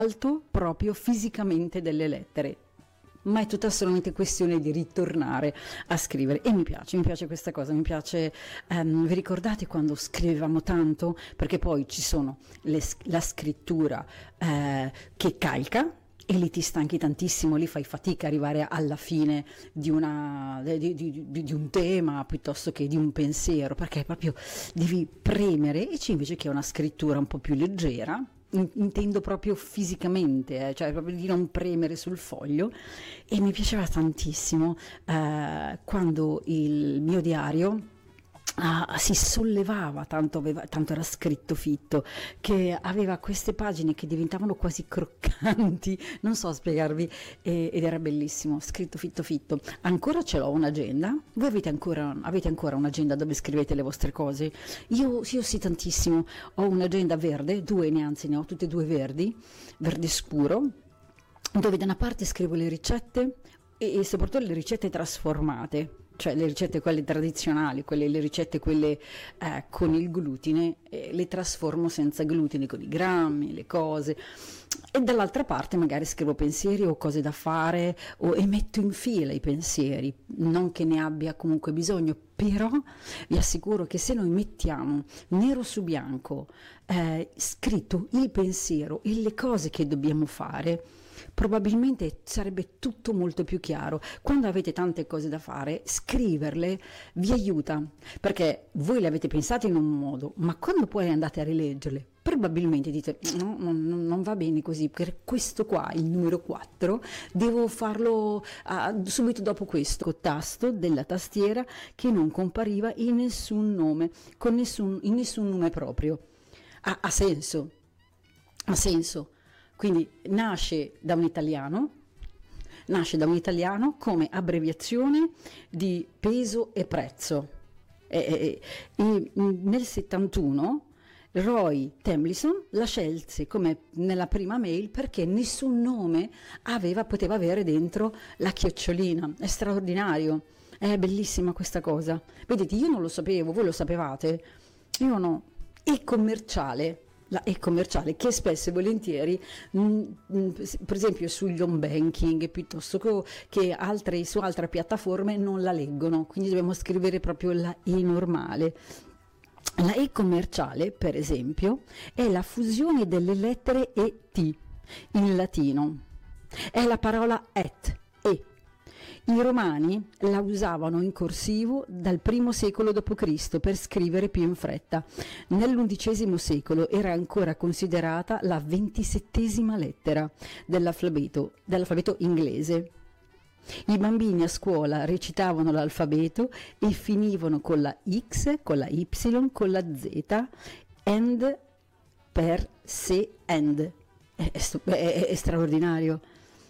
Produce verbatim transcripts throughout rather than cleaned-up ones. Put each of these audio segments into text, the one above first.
alto proprio fisicamente delle lettere. Ma è tutta solamente questione di ritornare a scrivere e mi piace, mi piace questa cosa, mi piace, ehm, vi ricordate quando scrivevamo tanto? Perché poi ci sono le, la scrittura eh, che calca, e lì ti stanchi tantissimo, lì fai fatica a arrivare alla fine di, una, di, di, di, di un tema piuttosto che di un pensiero, perché proprio devi premere, e c'è invece che è una scrittura un po' più leggera, intendo proprio fisicamente, eh, cioè proprio di non premere sul foglio. E mi piaceva tantissimo eh, quando il mio diario Ah, si sollevava, tanto, aveva, tanto era scritto fitto, che aveva queste pagine che diventavano quasi croccanti, non so spiegarvi, e, ed era bellissimo, scritto fitto fitto. Ancora ce l'ho un'agenda, voi avete ancora, avete ancora un'agenda dove scrivete le vostre cose? Io, io sì, tantissimo, ho un'agenda verde, due ne anzi ne ho tutte e due verdi, verde scuro, dove da una parte scrivo le ricette e, e soprattutto le ricette trasformate, cioè le ricette quelle tradizionali, quelle, le ricette quelle eh, con il glutine, eh, le trasformo senza glutine, con i grammi, le cose, e dall'altra parte magari scrivo pensieri o cose da fare, o, e metto in fila i pensieri, non che ne abbia comunque bisogno, però vi assicuro che se noi mettiamo nero su bianco eh, scritto il pensiero e le cose che dobbiamo fare, probabilmente sarebbe tutto molto più chiaro. Quando avete tante cose da fare, scriverle vi aiuta, perché voi le avete pensate in un modo, ma quando poi andate a rileggerle, probabilmente dite no, non, non va bene così, per questo qua, il numero quattro, devo farlo uh, subito dopo questo tasto della tastiera che non compariva in nessun nome, con nessun, in nessun nome proprio. Ha, ha senso, ha senso. Quindi nasce da un italiano, nasce da un italiano come abbreviazione di peso e prezzo. E, e, e nel settantuno Roy Tomlinson la scelse come nella prima mail perché nessun nome aveva, poteva avere dentro la chiocciolina. È straordinario, è bellissima questa cosa. Vedete, io non lo sapevo, voi lo sapevate? Io no. E commerciale. La e-commerciale che spesso e volentieri mh, mh, per esempio sugli home banking piuttosto che, che altre, su altre piattaforme non la leggono, quindi dobbiamo scrivere proprio la e normale. La e-commerciale, per esempio, è la fusione delle lettere e t in latino, è la parola et, e. I romani la usavano in corsivo dal primo secolo dopo Cristo per scrivere più in fretta. Nell'undicesimo secolo era ancora considerata la ventisettesima lettera dell'alfabeto, dell'alfabeto inglese. I bambini a scuola recitavano l'alfabeto e finivano con la X, con la Y, con la Z, and per se and. È, è, è, è straordinario.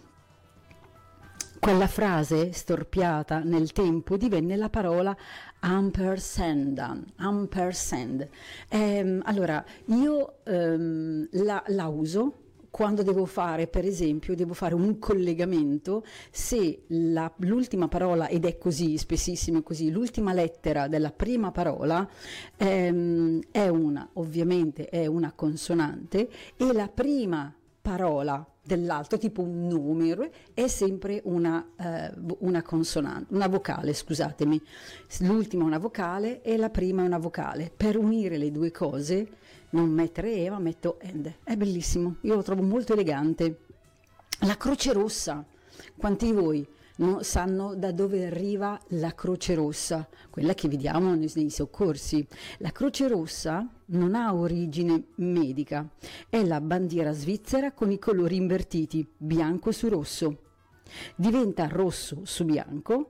Quella frase storpiata nel tempo divenne la parola ampersand. ampersand. Ehm, allora, io ehm, la, la uso quando devo fare, per esempio, devo fare un collegamento, se la, l'ultima parola, ed è così, spessissimo così, l'ultima lettera della prima parola ehm, è una, ovviamente è una consonante, e la prima parola dell'altro, tipo un numero, è sempre una, eh, una consonante, una vocale, scusatemi, l'ultima è una vocale e la prima è una vocale. Per unire le due cose, non mettere e, ma metto and. È bellissimo, io lo trovo molto elegante. La Croce Rossa, quanti di voi non sanno da dove arriva la Croce Rossa, quella che vediamo nei, nei soccorsi? La Croce Rossa non ha origine medica, è la bandiera svizzera con i colori invertiti, bianco su rosso. Diventa rosso su bianco,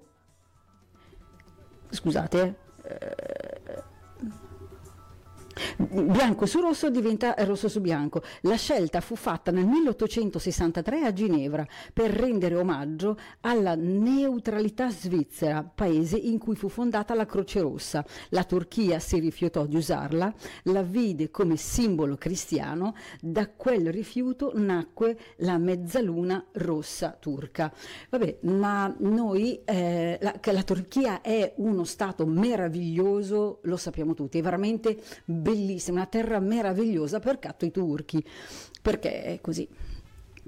scusate, eh, bianco su rosso diventa rosso su bianco. La scelta fu fatta nel milleottocentosessantatré a Ginevra per rendere omaggio alla neutralità svizzera, paese in cui fu fondata la Croce Rossa. La Turchia si rifiutò di usarla, la vide come simbolo cristiano. Da quel rifiuto nacque la mezzaluna rossa turca. Vabbè, ma noi eh, la, la Turchia è uno stato meraviglioso, lo sappiamo tutti, è veramente bellissima, una terra meravigliosa per catto i turchi, perché è così.